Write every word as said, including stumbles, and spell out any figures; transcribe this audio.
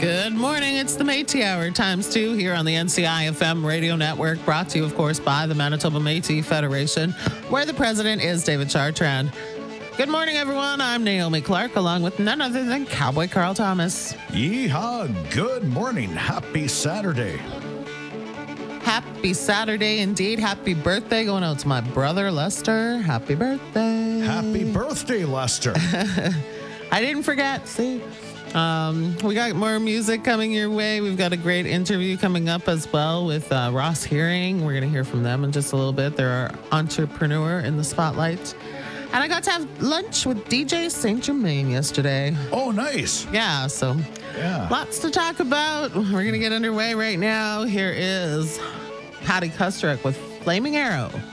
Good morning. It's the Métis Hour times two here on the N C I F M radio network, brought to you, of course, by the Manitoba Métis Federation, where the president is David Chartrand. Good morning, everyone. I'm Naomi Clark, along with none other than Cowboy Carl Thomas. Yeehaw. Good morning. Happy Saturday. Happy Saturday, indeed. Happy birthday going out to my brother, Lester. Happy birthday. Happy birthday, Lester. I didn't forget. See? Um, we got more music coming your way. We've got a great interview coming up as well with uh, Ross Hearing. We're going to hear from them in just a little bit. They're our entrepreneur in the spotlight. And I got to have lunch with D J Saint Germain yesterday. Oh, nice. Yeah, so Yeah. lots to talk about. We're going to get underway right now. Here is Patty Kustrick with Flaming Arrow.